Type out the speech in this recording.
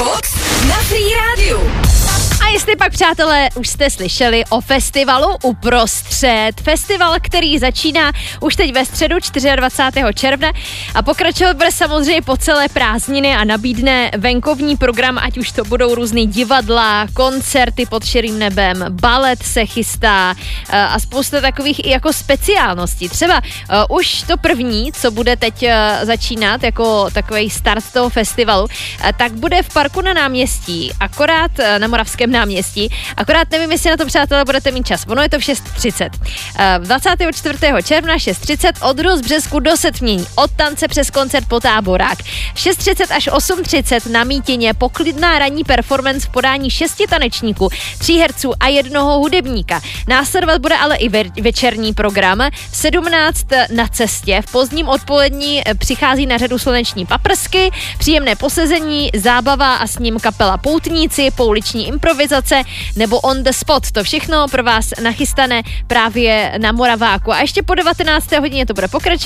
Box na Free Rádiu. A jestli pak, přátelé, už jste slyšeli o festivalu Uprostřed. Festival, který začíná už teď ve středu 24. června a pokračovat bude samozřejmě po celé prázdniny a nabídne venkovní program, ať už to budou různý divadla, koncerty pod širým nebem, balet se chystá a spousta takových i jako speciálností. Třeba už to první, co bude teď začínat jako takový start toho festivalu, tak bude v parku na náměstí, akorát na Moravském náměstí. Akorát nevím, jestli na to, přátelé, budete mít čas. Ono je to v 6:30. 24. června 6:30 od Rozbřesku do Setmění. Od tance přes koncert po Táborák. 6:30 až 8:30 na Mítině poklidná ranní performance v podání 6 tanečníků, 3 herců a 1 hudebníka. Následovat bude ale i večerní program. V 17 na cestě. V pozdním odpolední přichází na řadu sluneční paprsky, příjemné posezení, zábava a s ním kapela Poutníci, pouliční improvizace nebo on the spot. To všechno pro vás nachystané právě na Moraváku. A ještě po 19. hodině to bude pokračovat.